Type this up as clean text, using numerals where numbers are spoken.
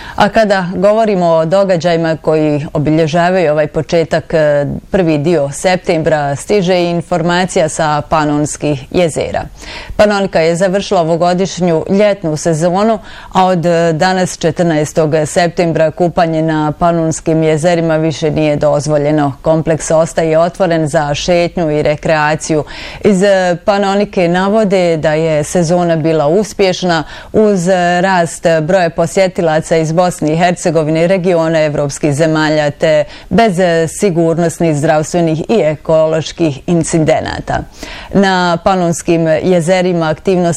A kada govorimo o događajima koji obilježavaju ovaj početak, prvi dio septembra, stiže i informacija sa Panonskih jezera. Panonika je završila ovogodišnju ljetnu sezonu, a od danas 14. septembra kupanje na Panonskim jezerima više nije dozvoljeno. Kompleks ostaje otvoren za šetnju i rekreaciju. Iz Panonike navode da je sezona bila uspješna uz rast broja posjetilaca iz Bosne i Hercegovine i regiona evropskih zemalja te bez sigurnosnih, zdravstvenih i ekoloških incidenata. Na Panonskim jezerima aktivnost